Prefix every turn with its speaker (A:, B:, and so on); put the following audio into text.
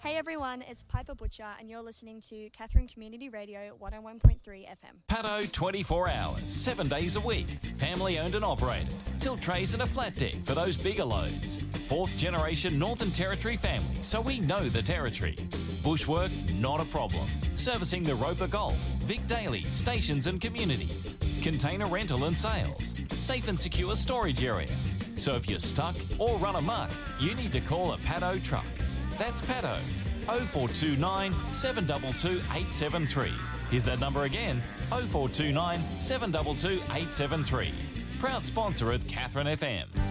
A: Hey everyone, it's Piper Butcher and you're listening to Catherine Community Radio 101.3 FM.
B: Paddo 24 hours, 7 days a week. Family owned and operated. Tilt trays and a flat deck for those bigger loads. 4th generation Northern Territory family, so we know the territory. Bushwork, not a problem. Servicing the Roper Golf, Vic Daily, stations and communities. Container rental and sales. Safe and secure storage area. So if you're stuck or run amok, you need to call a Paddo truck. That's Paddo, 0429 722 873. Here's that number again, 0429 722 873. Proud sponsor of Catherine FM.